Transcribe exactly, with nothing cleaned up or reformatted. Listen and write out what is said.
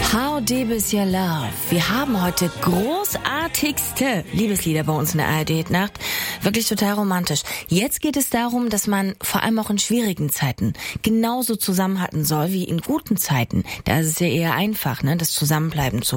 How Deep Is Your Love? Wir haben heute großartigste Liebeslieder bei uns in der A R D-Nacht. Wirklich total romantisch. Jetzt geht es darum, dass man vor allem auch in schwierigen Zeiten genauso zusammenhalten soll wie in guten Zeiten. Da ist es ja eher einfach, ne, das Zusammenbleiben zu